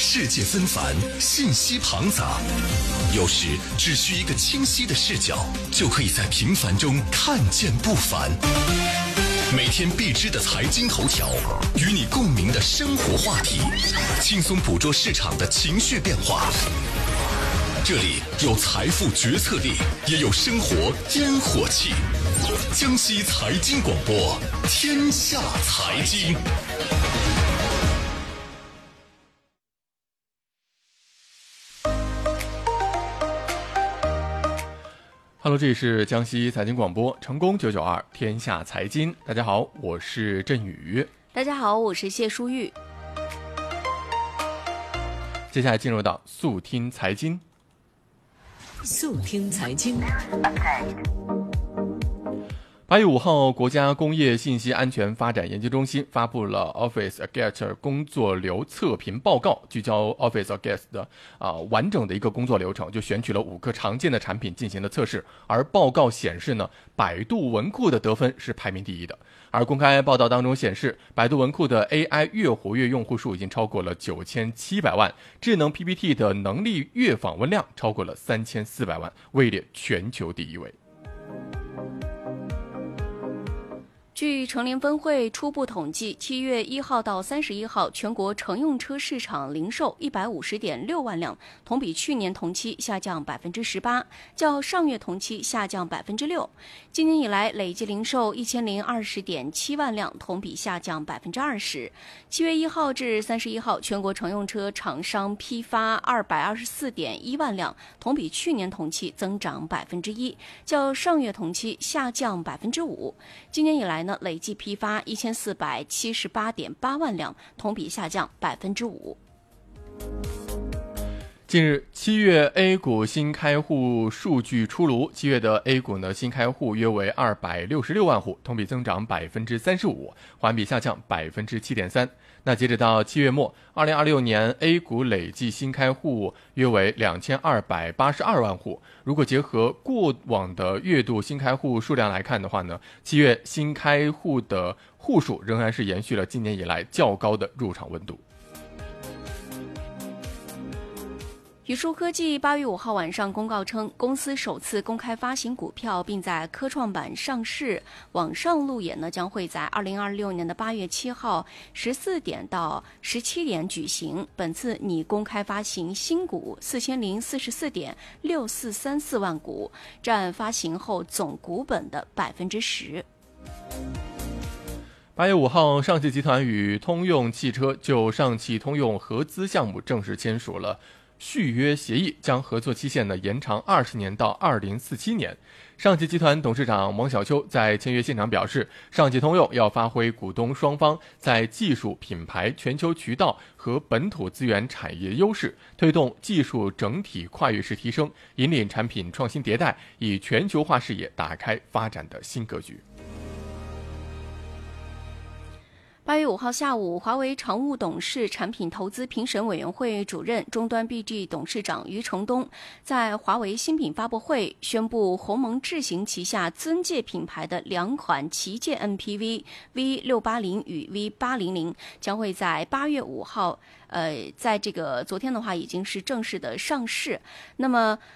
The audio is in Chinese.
世界纷繁，信息庞杂，有时只需一个清晰的视角，就可以在平凡中看见不凡。每天必知的财经头条，与你共鸣的生活话题，轻松捕捉市场的情绪变化。这里有财富决策力，也有生活烟火气。江西财经广播，天下财经。 Hello， 这里是江西财经广播，成功992天下财经。大家好，我是振宇。 大家好，我是谢淑玉。 接下来进入到速听财经。 速听财经。 8月5号，国家工业信息安全发展研究中心发布了 Office Get 工作流测评报告，聚焦 Office Get 的完整的一个工作流程，就选取了5个常见的产品进行了测试。而报告显示呢，百度文库的得分是排名第一的。而公开报道当中显示，百度文库的 AI 月活跃用户数已经超过了9700万，智能 PPT 的能力月访问量超过了3400万，位列全球第一位。 据乘联分会初步统计，7月1号到31号，全国乘用车市场零售150.6万辆，同比去年同期下降18%，较上月同期下降6%。今年以来累计零售1020.7万辆，同比下降20%。7月1号至31号，全国乘用车厂商批发224.1万辆，同比去年同期增长1%，较上月同期下降5%。今年以来累计批发1478.8万辆，同比下降5%。 近日，7月 A 股新开户数据出炉。7月的 A 股新开户约为266万户，同比增长35%，环比下降7.3%。那截止到7月末，2026年 A 股累计新开户约为2282万户。如果结合过往的月度新开户数量来看的话呢，7月新开户的户数仍然是延续了今年以来较高的入场温度。 宇树科技8月5号晚上公告称，公司首次公开发行股票，并在科创板上市。网上路演将会在2026年的8月7号14点到17点举行。本次拟公开发行新股4044.6434万股，占发行后总股本的10%。 8月5号，上汽集团与通用汽车就上汽通用合资项目正式签署了续约协议，将合作期限延长20年到2047年。上汽集团董事长王晓秋在签约现场表示，上汽通用要发挥股东双方在技术、品牌、全球渠道和本土资源产业优势，推动技术整体跨越式提升，引领产品创新迭代，以全球化视野打开发展的新格局。 8月5号下午，华为常务董事、产品投资评审委员会主任、终端 BG 董事长余承东在华为新品发布会宣布，鸿蒙智行旗下尊界品牌的2款旗舰 MPV V680与 V800将会在8月5号，在这个昨天的话已经是正式的上市。那么